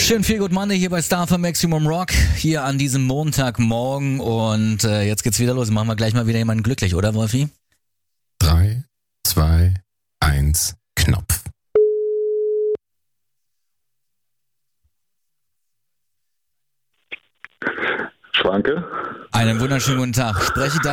Schön viel Good Monday hier bei Star für Maximum Rock, hier an diesem Montagmorgen und jetzt geht's wieder los. Machen wir gleich mal wieder jemanden glücklich, oder Wolfi? 3, 2, 1, Knopf. Schwanke. Einen wunderschönen guten Tag. Spreche ich da